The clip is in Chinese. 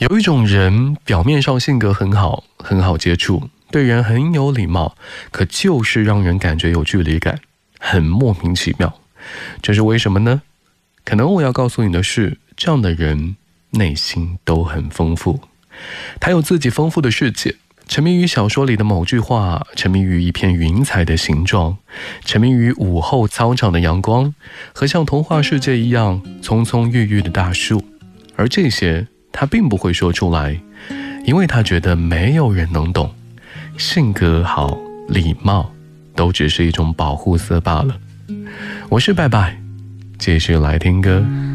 有一种人表面上性格很好，很好接触，对人很有礼貌，可就是让人感觉有距离感，很莫名其妙。这是为什么呢？可能我要告诉你的是，这样的人内心都很丰富，他有自己丰富的世界，沉迷于小说里的某句话，沉迷于一片云彩的形状，沉迷于午后操场的阳光和像童话世界一样葱葱郁郁的大树。而这些他并不会说出来，因为他觉得没有人能懂，性格好，礼貌都只是一种保护色罢了。我是拜拜，继续来听歌。